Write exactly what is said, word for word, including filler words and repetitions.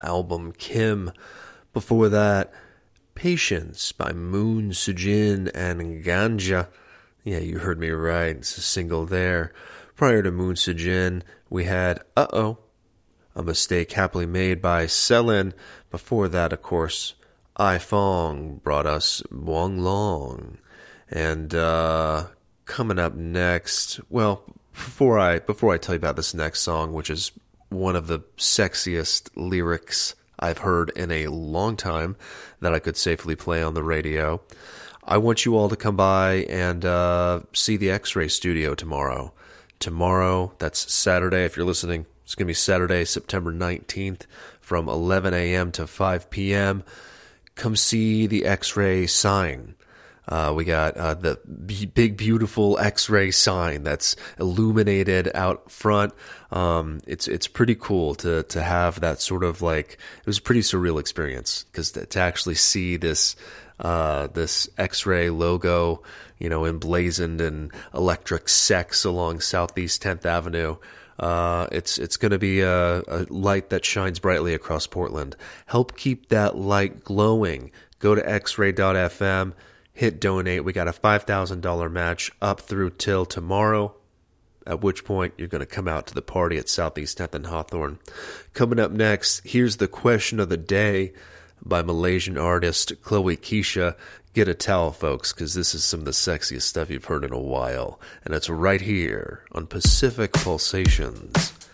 album Kim. Before that, Patience by Moon Sujin and Ganja. Yeah, you heard me right. It's a single there. Prior to Moon Sujin, we had Uh-Oh, a mistake happily made by Selin. Before that, of course, I Fong brought us Wong Long. And uh, coming up next, well, before I before I tell you about this next song, which is one of the sexiest lyrics I've heard in a long time that I could safely play on the radio, I want you all to come by and uh, see the X-Ray Studio tomorrow. Tomorrow, that's Saturday. If you're listening, it's going to be Saturday, September nineteenth from eleven a.m. to five p.m. Come see the X-Ray sign. Uh, we got uh, the b- big, beautiful X-ray sign that's illuminated out front. Um, it's it's pretty cool to to have that sort of like, it was a pretty surreal experience because to, to actually see this uh, this X-ray logo, you know, emblazoned in electric sex along Southeast tenth Avenue. Uh, it's it's going to be a, a light that shines brightly across Portland. Help keep that light glowing. Go to x ray dot f m. Hit donate. We got a five thousand dollars match up through till tomorrow, at which point you're going to come out to the party at Southeast tenth and Hawthorne. Coming up next, here's the question of the day by Malaysian artist Chloe Keisha. Get a towel, folks, because this is some of the sexiest stuff you've heard in a while. And it's right here on Pacific Pulsations.